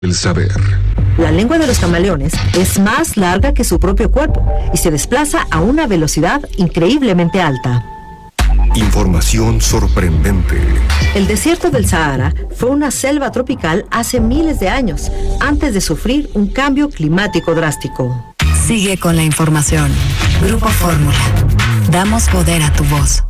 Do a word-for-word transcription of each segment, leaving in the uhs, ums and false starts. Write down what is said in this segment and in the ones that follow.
El saber. La lengua de los camaleones es más larga que su propio cuerpo y se desplaza a una velocidad increíblemente alta. Información sorprendente. El desierto del Sahara fue una selva tropical hace miles de años, antes de sufrir un cambio climático drástico. Sigue con la información. Grupo Fórmula. Damos poder a tu voz.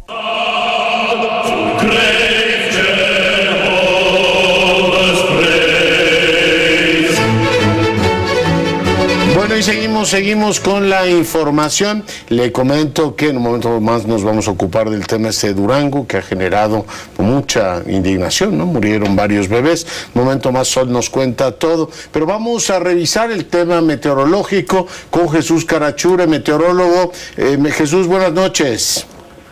Bueno, y seguimos, seguimos con la información. Le comento que en un momento más nos vamos a ocupar del tema este de Durango, que ha generado mucha indignación, ¿no? Murieron varios bebés. Un momento más Sol nos cuenta todo. Pero vamos a revisar el tema meteorológico con Jesús Carachure, meteorólogo. Eh, Jesús, buenas noches.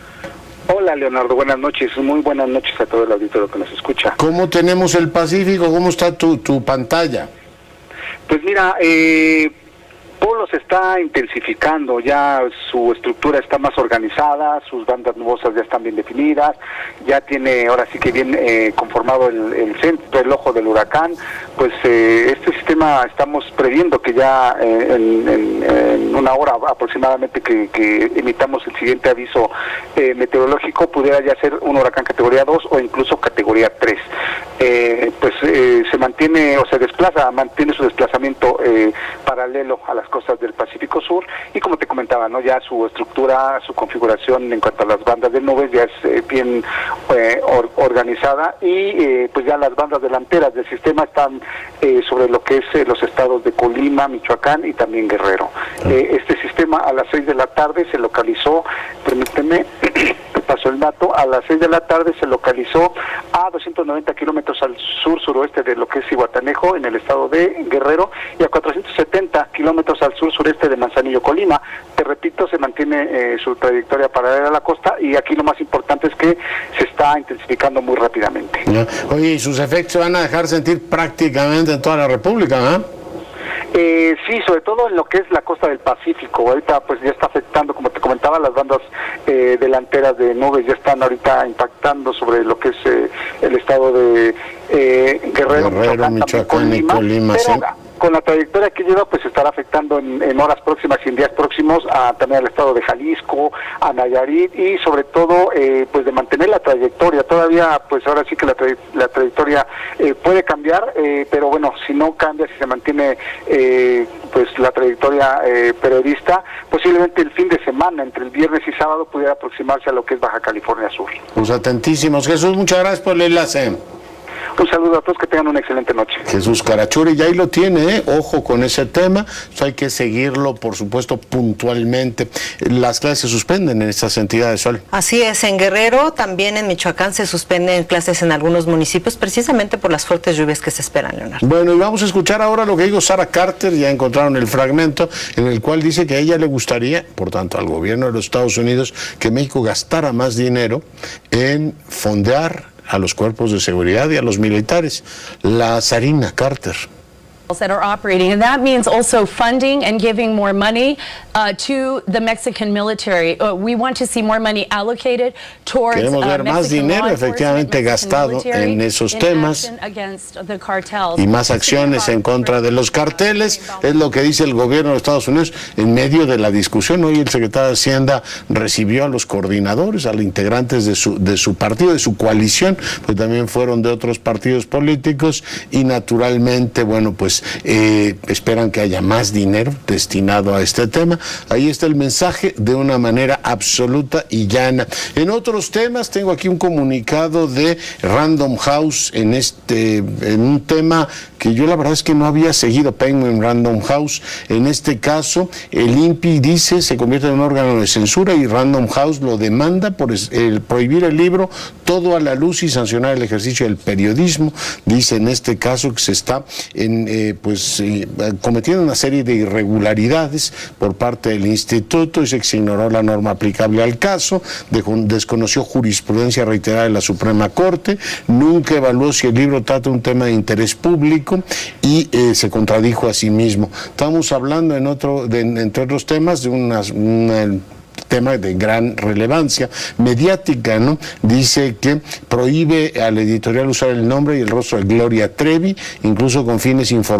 Hola, Leonardo, buenas noches. Muy buenas noches a todo el auditorio que nos escucha. ¿Cómo tenemos el Pacífico? ¿Cómo está tu, tu pantalla? Pues mira, eh... Polo se está intensificando, ya su estructura está más organizada, sus bandas nubosas ya están bien definidas, ya tiene ahora sí que bien eh, conformado el, el centro, el ojo del huracán. Pues eh, este sistema estamos previendo que ya eh, en, en, en una hora aproximadamente que, que emitamos el siguiente aviso eh, meteorológico pudiera ya ser un huracán categoría dos o incluso categoría tres. Eh, pues eh, se mantiene o se desplaza, mantiene su desplazamiento eh, paralelo a las costas del Pacífico Sur y como te comentaba, no ya su estructura, su configuración en cuanto a las bandas de nubes ya es eh, bien eh, or, organizada y eh, pues ya las bandas delanteras del sistema están eh, sobre lo que es eh, los estados de Colima, Michoacán y también Guerrero. Eh, este sistema a las seis de la tarde se localizó, permíteme, pasó el dato, a las seis de la tarde se localizó a doscientos noventa kilómetros al sur-suroeste de lo que es Iguatanejo, en el estado de Guerrero, y a cuatrocientos setenta kilómetros al sur-sureste de Manzanillo, Colima. Te repito, se mantiene eh, su trayectoria paralela a la costa y aquí lo más importante es que se está intensificando muy rápidamente. Oye, y sus efectos se van a dejar sentir prácticamente en toda la República, ¿eh? Eh, sí, sobre todo en lo que es la costa del Pacífico. Ahorita pues ya está afectando, como te comentaba, las bandas eh, delanteras de nubes ya están ahorita impactando sobre lo que es eh, el estado de eh, Guerrero, Guerrero, Michoacán, Michoacán Colima, y Colima, pero, sí. Con la trayectoria que lleva, pues estará afectando en, en horas próximas y en días próximos a, también al estado de Jalisco, a Nayarit y sobre todo eh, pues de mantener la trayectoria. Todavía pues ahora sí que la, tra la trayectoria eh, puede cambiar, eh, pero bueno, si no cambia, si se mantiene eh, pues la trayectoria eh, periodista, posiblemente el fin de semana, entre el viernes y sábado, pudiera aproximarse a lo que es Baja California Sur. Pues atentísimos. Jesús, muchas gracias por el enlace. Un saludo a todos, que tengan una excelente noche. Jesús Carachure, ya ahí lo tiene, ¿eh? Ojo con ese tema, pues hay que seguirlo, por supuesto, puntualmente. Las clases se suspenden en estas entidades, Sol. Así es, en Guerrero, también en Michoacán se suspenden clases en algunos municipios, precisamente por las fuertes lluvias que se esperan, Leonardo. Bueno, y vamos a escuchar ahora lo que dijo Sarah Carter, ya encontraron el fragmento, en el cual dice que a ella le gustaría, por tanto, al gobierno de los Estados Unidos, que México gastara más dinero en fondear a los cuerpos de seguridad y a los militares. La Sarina Carter. That are operating, and that means also funding and giving more money uh, to the Mexican military. Uh, we want to see more money allocated towards Queremos ver uh, más Mexican dinero law efectivamente gastado en esos temas y más acciones en contra de los carteles, es lo que dice el gobierno de Estados Unidos en medio de la discusión. Hoy el secretario de Hacienda recibió a los coordinadores, a los integrantes de su, de su partido, de su coalición, pues también fueron de otros partidos políticos y naturalmente, bueno, pues Eh, esperan que haya más dinero destinado a este tema. Ahí está el mensaje de una manera absoluta y llana. En otros temas, tengo aquí un comunicado de Random House en este, en un tema que yo la verdad es que no había seguido, Penguin Random House. En este caso, el I N P I dice se convierte en un órgano de censura y Random House lo demanda por el prohibir el libro Todo a la Luz y sancionar el ejercicio del periodismo. Dice en este caso que se está en eh, pues eh, cometiendo una serie de irregularidades por parte del instituto, dice que se ignoró la norma aplicable al caso, dejó, desconoció jurisprudencia reiterada de la Suprema Corte, nunca evaluó si el libro trata un tema de interés público y eh, se contradijo a sí mismo. Estamos hablando en otro, de, entre otros temas, de unas, una tema de gran relevancia mediática, ¿no? Dice que prohíbe al editorial usar el nombre y el rostro de Gloria Trevi, incluso con fines informativos